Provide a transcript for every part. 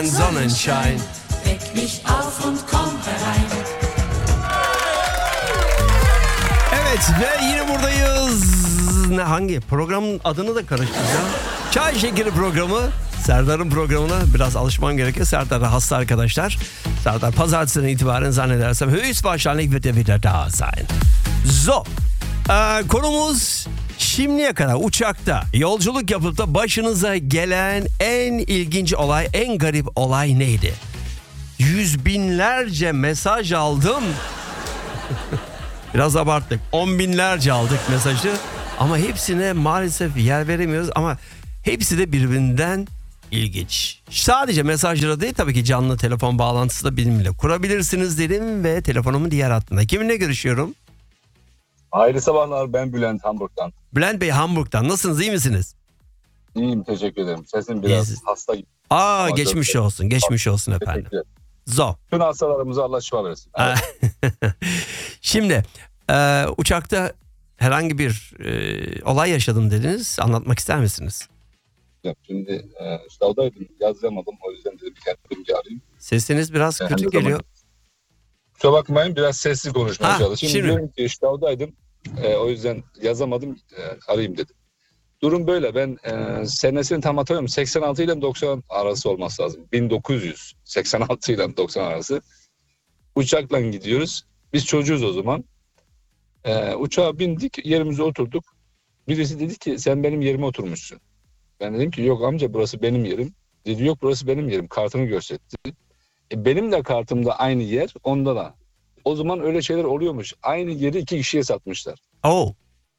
Sonnenschein. Weck mich auf und komm herein. Evet ve yine buradayız. Hangi programın adını da karıştıracağım. Çay Şekeri programı. Serdar'ın programına biraz alışman gerekiyor. Serdar hasta arkadaşlar. Serdar pazartesinden itibaren zannedersem höchstwahrscheinlich wird er wieder da sein. So. Konumuz şimdiye kadar uçakta yolculuk yapıp da başınıza gelen en ilginç olay, en garip olay neydi? Yüz binlerce mesaj aldım. Biraz abarttık. 10 binlerce aldık mesajı. Ama hepsine maalesef yer veremiyoruz. Ama hepsi de birbirinden ilginç. Sadece mesajlara değil, tabii ki canlı telefon bağlantısı da benimle kurabilirsiniz dedim ve telefonumun diğer hattında. Kiminle görüşüyorum? Hayırlı sabahlar, ben Bülent Hamburg'dan. Bülent Bey Hamburg'dan. Nasılsınız, iyi misiniz? İyiyim, teşekkür ederim. Sesim biraz İyisiniz. hasta gibi. Geçmiş olsun. Geçmiş olsun efendim. Teşekkür ederim. Zo. Tüm hastalarımıza Allah şifa versin. Evet. Şimdi uçakta herhangi bir olay yaşadım dediniz. Anlatmak ister misiniz? Şimdi sınavdaydım, yazamadım. O yüzden dedim kendimce arayayım. Sesiniz biraz kötü geliyor. Kusura bakmayın, biraz sesli konuşmaya çalışayım. Şimdi. Diyorum ki sınavdaydım. O yüzden yazamadım, arayayım dedim. Durum böyle. Ben senesini tam hatırlamıyorum. 86 ile 90 arası olması lazım. 1986 ile 90 arası. Uçakla gidiyoruz. Biz çocuğuz o zaman. Uçağa bindik, yerimize oturduk. Birisi dedi ki sen benim yerime oturmuşsun. Ben dedim ki yok amca, burası benim yerim. Dedi yok, burası benim yerim. Kartını gösterdi. Benim de kartımda aynı yer, onda da. O zaman öyle şeyler oluyormuş. Aynı yeri 2 kişiye satmışlar. Oh.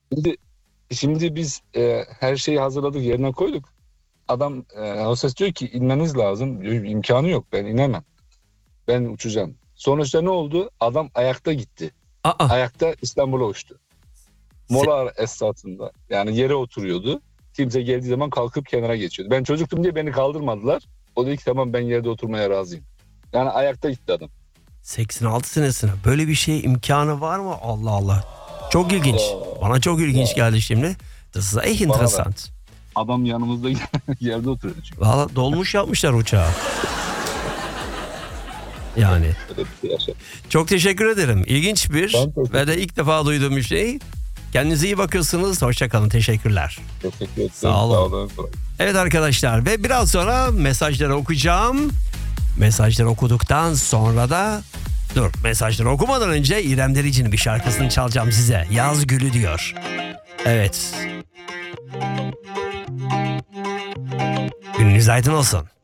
Şimdi biz her şeyi hazırladık, yerine koyduk. Adam hostes diyor ki inmeniz lazım. Diyor, imkanı yok, ben inemem. Ben uçacağım. Sonuçta ne oldu? Adam ayakta gitti. Ayakta İstanbul'a uçtu. Mola esnasında, yani yere oturuyordu. Kimse geldiği zaman kalkıp kenara geçiyordu. Ben çocuktum diye beni kaldırmadılar. O dedi ki tamam, ben yerde oturmaya razıyım. Yani ayakta gitti adam. 86 senesine böyle bir şey imkanı var mı? Allah Allah. Çok ilginç. Bana çok ilginç geldi şimdi. Das ist echt interessant. Adam yanımızda yerde oturuyordu çünkü. Valla dolmuş yapmışlar uçağı. Yani. Çok teşekkür ederim. İlginç bir ve de ilk defa duyduğum bir şey. Kendinize iyi bakıyorsunuz. Hoşçakalın. Teşekkürler. Teşekkür ederim. Sağ olun. Evet arkadaşlar, ve biraz sonra mesajları okuyacağım. Mesajları okuduktan sonra da mesajları okumadan önce İrem Derici'nin bir şarkısını çalacağım size. Yaz Gülü diyor. Evet. Gününüz aydın olsun.